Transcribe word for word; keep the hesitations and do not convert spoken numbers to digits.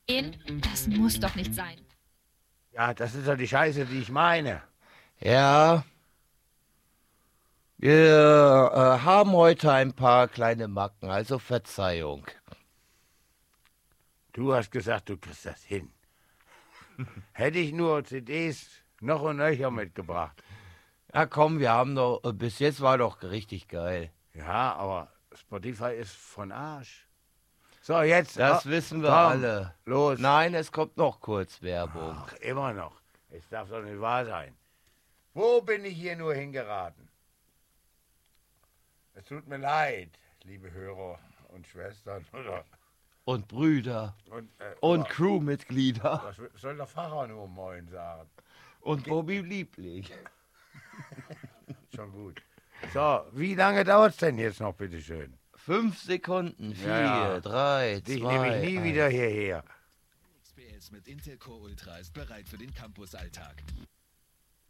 In? Das muss doch nicht sein. Ja, das ist doch die Scheiße, die ich meine. Ja, wir äh, haben heute ein paar kleine Macken, also Verzeihung. Du hast gesagt, du kriegst das hin. Hätte ich nur C Ds noch und nöcher mitgebracht. Ja, komm, wir haben doch, äh, bis jetzt war doch richtig geil. Ja, aber Spotify ist von Arsch. So, jetzt. Das oh, wissen wir komm, alle. Los. Nein, es kommt noch kurz Werbung. Ach, immer noch. Es darf doch nicht wahr sein. Wo bin ich hier nur hingeraten? Es tut mir leid, liebe Hörer und Schwestern. Oder, Und Brüder. und äh, Und oder, Crewmitglieder. was soll der Pfarrer nur Moin sagen? Und Bobby Liebling. Schon gut. So, wie lange dauert es denn jetzt noch, bitteschön? Fünf Sekunden. Vier, Ja, ja. drei, Dich zwei, nehme ich nie eins. wieder hierher. X P S mit Intel Core Ultra ist bereit für den Campusalltag.